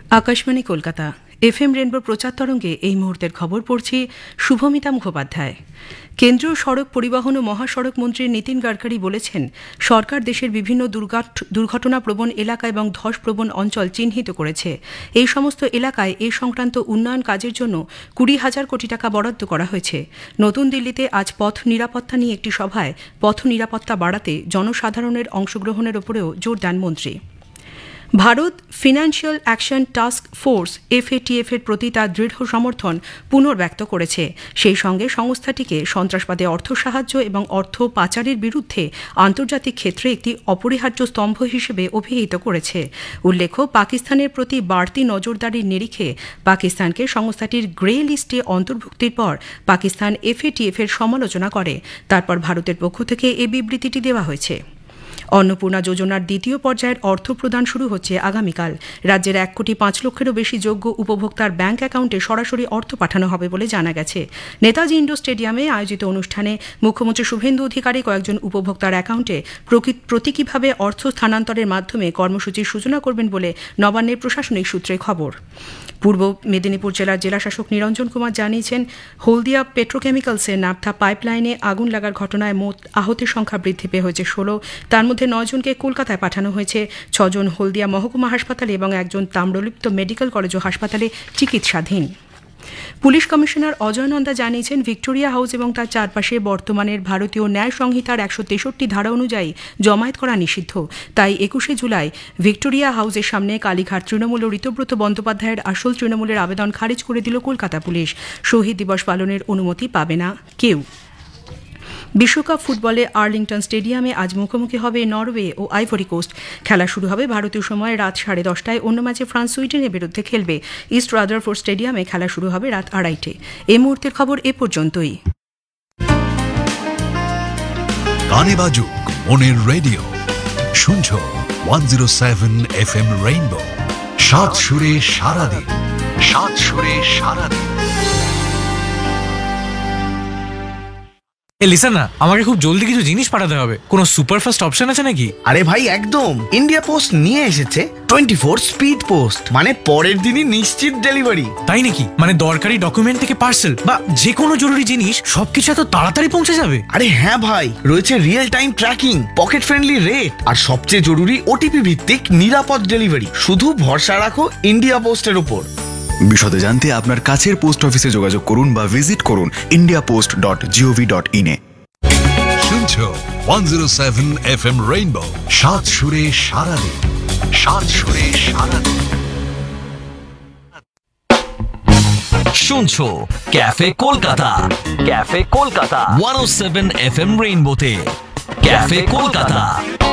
Akashvani Kolkata FM rainbow প্রচার তরঙ্গে এই মুহূর্তের খবর পড়ছি শুভমিতা মুখোপাধ্যায়। কেন্দ্রীয় সড়ক পরিবহন ও মহাসড়ক মন্ত্রী নীতিন গাডকারি বলেছেন, সরকার দেশের বিভিন্ন দুর্ঘটনাপ্রবণ এলাকা এবং ধসপ্রবণ অঞ্চল চিহ্নিত করেছে। এই সমস্ত এলাকায় এ সংক্রান্ত উন্নয়ন কাজের জন্য 20,000 কোটি টাকা বরাদ্দ করা হয়েছে। নতুন দিল্লিতে আজ পথ নিরাপত্তা নিয়ে একটি সভায় পথ নিরাপত্তা বাড়াতে জনসাধারণের অংশগ্রহণের উপরেও জোর দেন মন্ত্রী। Bharat financial action task force FATF এর প্রতি তার দৃঢ় সমর্থন পুনর্ব্যক্ত করেছে। সেই সঙ্গে সংস্থাটিকে সন্ত্রাসবাদে অর্থ সাহায্য এবং অর্থ পাচারের বিরুদ্ধে আন্তর্জাতিক ক্ষেত্রে একটি অপরিহার্য স্তম্ভ হিসেবে অভিহিত করেছে। উল্লেখ্য, পাকিস্তানের প্রতি বাড়তি নজরদারির নিরিখে পাকিস্তানকে সংস্থাটির গ্রে লিস্টে অন্তর্ভুক্তির পর পাকিস্তান FATF এর সমালোচনা করে। তারপর ভারতের পক্ষ থেকে এ বিবৃতিটি দেওয়া হয়েছে। অন্নপূর্ণা যোজনার দ্বিতীয় পর্যায়ের অর্থ প্রদান শুরু হচ্ছে আগামীকাল। রাজ্যের 1,05,00,000-এরও বেশি যোগ্য উপভোক্তার ব্যাংক অ্যাকাউন্টে সরাসরি অর্থ পাঠানো হবে বলে জানা গেছে। নেতাজি ইন্ডোর স্টেডিয়ামে আয়োজিত অনুষ্ঠানে মুখ্যমন্ত্রী শুভেন্দু অধিকারী কয়েকজন উপভোক্তার অ্যাকাউন্টে প্রতীকীভাবে অর্থ স্থানান্তরের মাধ্যমে কর্মসূচির সূচনা করবেন বলে নবান্নের প্রশাসনিক সূত্রে খবর। পূর্ব মেদিনীপুর জেলার জেলাশাসক নিরঞ্জন কুমার জানিয়েছেন, হলদিয়া পেট্রোকেমিক্যালসের নাফথা পাইপলাইনে আগুন লাগার ঘটনায় মোট আহতের সংখ্যা বৃদ্ধি পেয়ে হয়েছে 16। তার মধ্যে 9 জনকে কলকাতায় পাঠানো হয়েছে। 6 জন হলদিয়া মহকুমা হাসপাতালে এবং 1 জন তাম্রলিপ্ত মেডিকেল কলেজ ও হাসপাতালে চিকিৎসাধীন। পুলিশ কমিশনার অজয় নন্দা জানিয়েছেন, ভিক্টোরিয়া হাউস এবং তার চারপাশে বর্তমানের ভারতীয় ন্যায় সংহিতার 163 ধারা অনুযায়ী জমায়েত করা নিষিদ্ধ। তাই 21শে জুলাই ভিক্টোরিয়া হাউসের সামনে কালীঘাট তৃণমূল ও ঋতব্রত বন্দ্যোপাধ্যায়ের আসল তৃণমূলের আবেদন খারিজ করে দিল কলকাতা পুলিশ। শহীদ দিবস পালনের অনুমতি পাবে না কেউ। বিশ্বকাপ ফুটবলে আর্লিংটন স্টেডিয়ামে আজ মুখোমুখি হবে নরওয়ে ও আইভরি কোস্ট। খেলা শুরু হবে ভারতীয় সময় রাত 10:30টায়। অন্য ম্যাচে ফ্রান্স সুইডেনের বিরুদ্ধে খেলবে। ইস্ট রাদারফোর্ড স্টেডিয়ামে খেলা শুরু হবে রাত 2:30টায়। এই মুহূর্তের খবর এ পর্যন্তই। গানে বাজুক মনের রেডিও, শুনছো 107 FM রেইনবো। সাত সুরে সারাদিন, সাত সুরে সারাদিন। লিসেন না, আমাকে খুব জলদি কিছু জিনিস পাঠাতে হবে। কোনো সুপারফাস্ট অপশন আছে নাকি? আরে ভাই, একদম ইন্ডিয়া পোস্ট নিয়ে এসেছে 24 স্পিড পোস্ট, মানে পরের দিনই নিশ্চিত ডেলিভারি। তাই নাকি? মানে দরকারি ডকুমেন্ট থেকে পার্সেল বা যে কোনো জরুরি জিনিস সবকিছু এত তাড়াতাড়ি পৌঁছে যাবে? আরে হ্যাঁ ভাই, রয়েছে real time tracking, pocket friendly rate আর সবচেয়ে জরুরি OTP ভিত্তিক নিরাপদ ডেলিভারি। শুধু ভরসা রাখো ইন্ডিয়া পোস্টের উপর। বিশদে জানতে আপনার কাছের পোস্ট অফিসে যোগাযোগ করুন বা ভিজিট করুন indiapost.gov.in এ। শুনছো 107 FM রেইনবো। সাত সুরে সারাদিন, সাত সুরে সারাদিন। শুনছো cafe Kolkata, cafe Kolkata 107 FM রেইনবোতে। Cafe Kolkata.